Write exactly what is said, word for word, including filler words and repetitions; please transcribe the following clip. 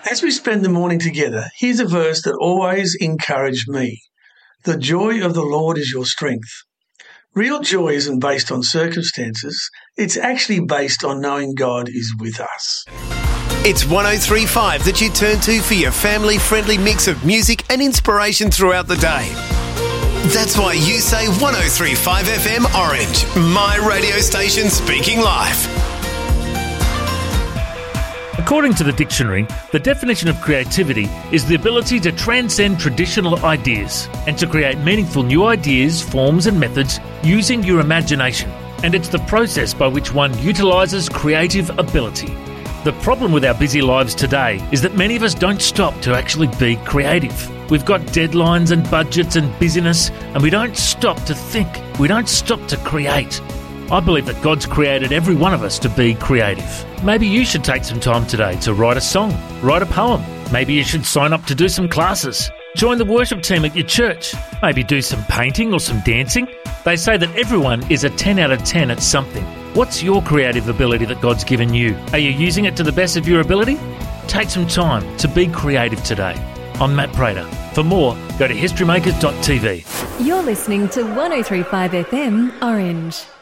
As we spend the morning together, here's a verse that always encouraged me. The joy of the Lord is your strength. Real joy isn't based on circumstances. It's actually based on knowing God is with us. It's one oh three point five that you turn to for your family-friendly mix of music and inspiration throughout the day. That's why you say one oh three point five F M Orange, my radio station speaking life. According to the dictionary, the definition of creativity is the ability to transcend traditional ideas and to create meaningful new ideas, forms and methods using your imagination. And it's the process by which one utilises creative ability. The problem with our busy lives today is that many of us don't stop to actually be creative. We've got deadlines and budgets and busyness, and we don't stop to think. We don't stop to create. I believe that God's created every one of us to be creative. Maybe you should take some time today to write a song, write a poem. Maybe you should sign up to do some classes. Join the worship team at your church. Maybe do some painting or some dancing. They say that everyone is a ten out of ten at something. What's your creative ability that God's given you? Are you using it to the best of your ability? Take some time to be creative today. I'm Matt Prater. For more, go to history makers dot t v. You're listening to one oh three point five F M Orange.